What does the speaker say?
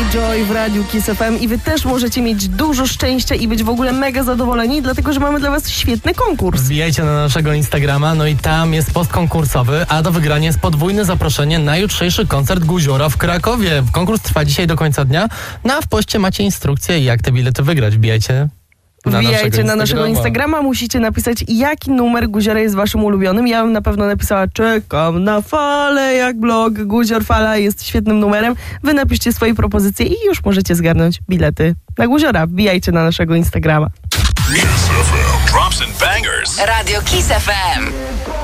Joy w Radiu Kiss FM i wy też możecie mieć dużo szczęścia i być w ogóle mega zadowoleni, dlatego że mamy dla was świetny konkurs. Wbijajcie na naszego Instagrama, no i tam jest post konkursowy, a do wygrania jest podwójne zaproszenie na jutrzejszy koncert Guziora w Krakowie. Konkurs trwa dzisiaj do końca dnia, no a w poście macie instrukcję, jak te bilety wygrać. Wbijajcie na naszego Instagrama, musicie napisać, jaki numer Guziora jest waszym ulubionym. Ja bym na pewno napisała, czekam na falę, jak blog Guzior Fala jest świetnym numerem. Wy napiszcie swoje propozycje i już możecie zgarnąć bilety na Guziora. Wbijajcie na naszego Instagrama. Kiss FM. Drops and bangers. Radio Kiss FM.